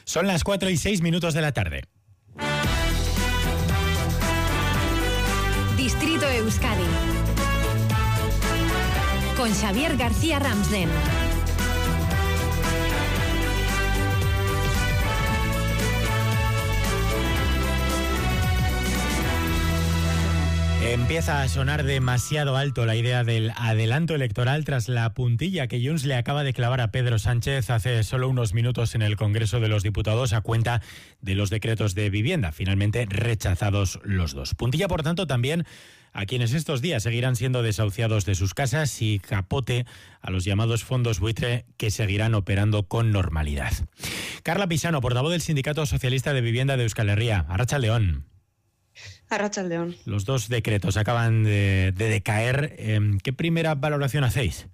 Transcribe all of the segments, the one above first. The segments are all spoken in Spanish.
Son las 4:06 de la tarde. Distrito Euskadi con Xavier García Ramsden. Empieza a sonar demasiado alto la idea del adelanto electoral tras la puntilla que Junts le acaba de clavar a Pedro Sánchez hace solo unos minutos en el Congreso de los Diputados a cuenta de los decretos de vivienda, finalmente rechazados los dos. Puntilla, por tanto, también a quienes estos días seguirán siendo desahuciados de sus casas y capote a los llamados fondos buitre que seguirán operando con normalidad. Carla Pisano, portavoz del Sindicato Socialista de Vivienda de Euskal Herria. Arratsaldeon. Arratsaldeon. Los dos decretos acaban de decaer. ¿Qué primera valoración hacéis?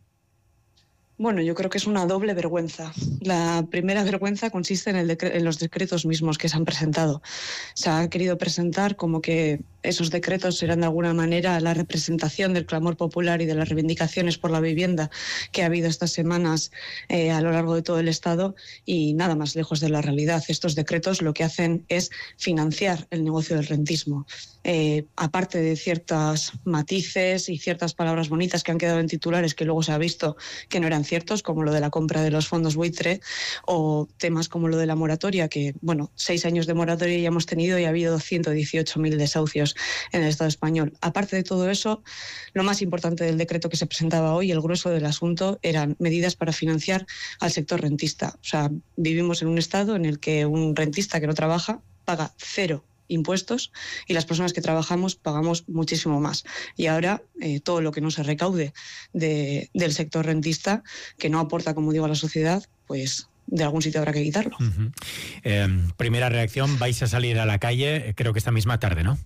Bueno, yo creo que es una doble vergüenza. La primera vergüenza consiste en los decretos mismos que se han presentado. Se ha querido presentar como que esos decretos eran de alguna manera la representación del clamor popular y de las reivindicaciones por la vivienda que ha habido estas semanas a lo largo de todo el Estado, y nada más lejos de la realidad. Estos decretos lo que hacen es financiar el negocio del rentismo. Aparte de ciertos matices y ciertas palabras bonitas que han quedado en titulares que luego se ha visto que no eran ciertos, como lo de la compra de los fondos buitre o temas como lo de la moratoria, que 6 años de moratoria ya hemos tenido y ha habido 118.000 desahucios en el Estado español. Aparte de todo eso, lo más importante del decreto que se presentaba hoy, el grueso del asunto, eran medidas para financiar al sector rentista. O sea, vivimos en un Estado en el que un rentista que no trabaja paga 0 impuestos y las personas que trabajamos pagamos muchísimo más. Y ahora todo lo que no se recaude del sector rentista, que no aporta, como digo, a la sociedad, pues de algún sitio habrá que quitarlo. Primera reacción, vais a salir a la calle, creo que esta misma tarde, ¿no?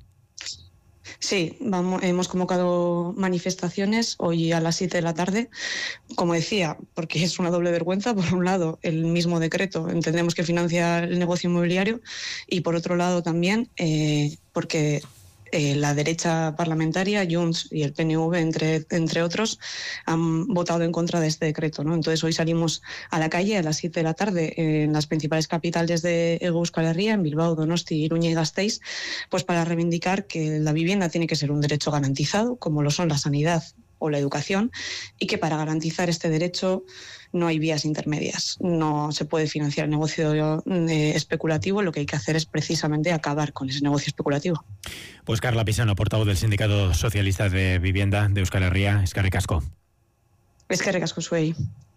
Sí, hemos convocado manifestaciones hoy a las 7 de la tarde, como decía, porque es una doble vergüenza. Por un lado, el mismo decreto entendemos que financia el negocio inmobiliario, y por otro lado también porque la derecha parlamentaria, Junts y el PNV, entre otros, han votado en contra de este decreto, ¿no? Entonces hoy salimos a la calle a las 7 de la tarde en las principales capitales de Euskal Herria, en Bilbao, Donosti, Iruña y Gasteiz, pues para reivindicar que la vivienda tiene que ser un derecho garantizado, como lo son la sanidad o la educación, y que para garantizar este derecho no hay vías intermedias. No se puede financiar el negocio especulativo. Lo que hay que hacer es precisamente acabar con ese negocio especulativo. Pues Carla Pisano, portavoz del Sindicato Socialista de Vivienda de Euskal Herria. Eskerrik asko. Eskerrik asko zuei.